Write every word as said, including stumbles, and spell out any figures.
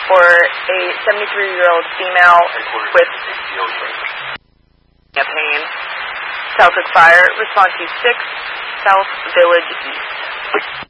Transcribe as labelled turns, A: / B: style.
A: for a seventy-three-year-old female with pain. Celtic Fire, response to six, South Village East.